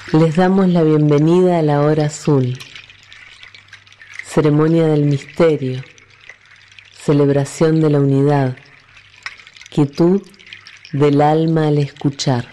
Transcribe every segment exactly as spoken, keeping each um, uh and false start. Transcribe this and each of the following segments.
Les damos la bienvenida a la hora azul, ceremonia del misterio, celebración de la unidad, quietud del alma al escuchar.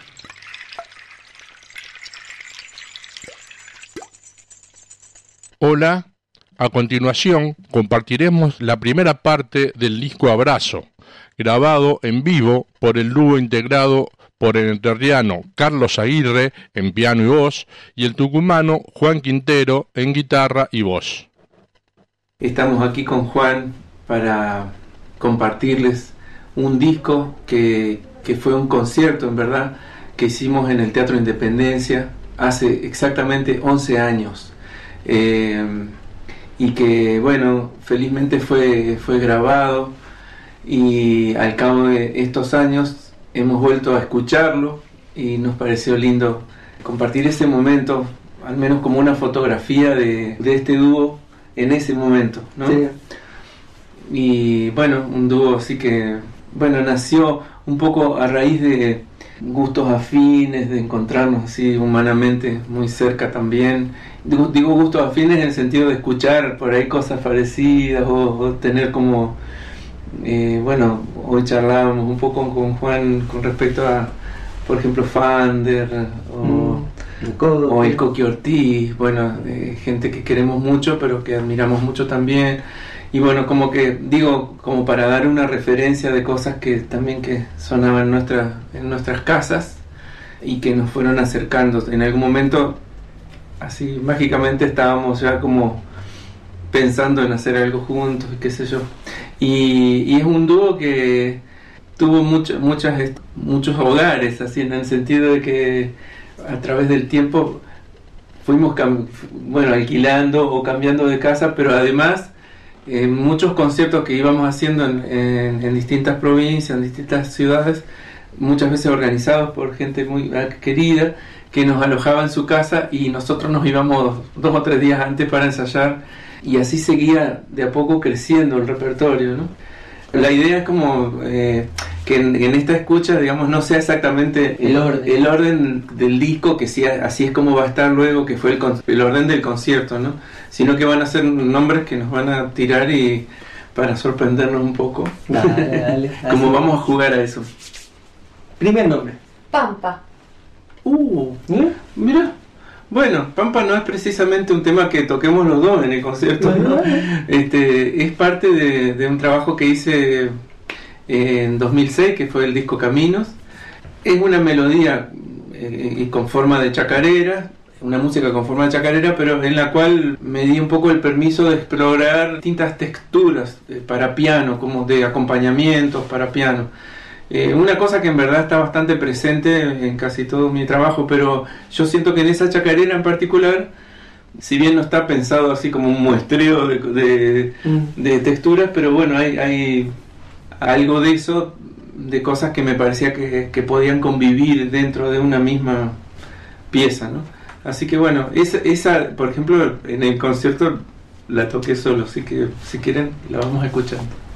Hola, a continuación compartiremos la primera parte del disco Abrazo, grabado en vivo por el dúo integrado por el entrerriano Carlos Aguirre en piano y voz y el tucumano Juan Quintero en guitarra y voz. Estamos aquí con Juan para compartirles un disco que, que fue un concierto, en verdad, que hicimos en el Teatro Independencia hace exactamente once años. Eh, y que, bueno, felizmente fue, fue grabado y al cabo de estos años hemos vuelto a escucharlo y nos pareció lindo compartir ese momento, al menos como una fotografía de, de este dúo en ese momento, ¿no? Sí. Y bueno, un dúo así que, bueno, nació un poco a raíz de gustos afines, de encontrarnos así humanamente muy cerca también. Digo, digo gustos afines en el sentido de escuchar por ahí cosas parecidas o, o tener como, eh, bueno, hoy charlábamos un poco con Juan con respecto a, por ejemplo, Fander o, mm, el, Codo, o el Coqui Ortiz, bueno, eh, gente que queremos mucho pero que admiramos mucho también. Y bueno, como que digo, como para dar una referencia de cosas que también que sonaban en, nuestra, en nuestras casas y que nos fueron acercando. En algún momento, así mágicamente estábamos ya como pensando en hacer algo juntos y qué sé yo. Y, y es un dúo que tuvo mucho, muchas, muchos hogares, así en el sentido de que a través del tiempo fuimos cam- bueno, alquilando o cambiando de casa, pero además en muchos conciertos que íbamos haciendo en, en, en distintas provincias, en distintas ciudades, muchas veces organizados por gente muy querida, que nos alojaba en su casa y nosotros nos íbamos dos o tres días antes para ensayar, y así seguía de a poco creciendo el repertorio, ¿no? La idea es como eh, que en, en esta escucha, digamos, no sea exactamente el orden, el orden del disco, que sí, así es como va a estar luego, que fue el, el orden del concierto, ¿no? Sino que van a ser nombres que nos van a tirar y para sorprendernos un poco. Dale, dale. Como vamos a jugar a eso. Primer nombre. Pampa. Uh, ¿eh? Mira. Bueno, Pampa no es precisamente un tema que toquemos los dos en el concierto, ¿no? Este, es parte de, de un trabajo que hice en dos mil seis, que fue el disco Caminos. Es una melodía eh, con forma de chacarera, una música con forma de chacarera, pero en la cual me di un poco el permiso de explorar distintas texturas eh, para piano, como de acompañamientos para piano. Eh, una cosa que en verdad está bastante presente en casi todo mi trabajo, pero yo siento que en esa chacarera en particular, si bien no está pensado así como un muestreo de, de, mm. de texturas, pero bueno, hay, hay algo de eso, de cosas que me parecía que, que podían convivir dentro de una misma pieza, ¿no? Así que bueno, esa, esa, por ejemplo, en el concierto la toqué solo, así que si quieren la vamos escuchando.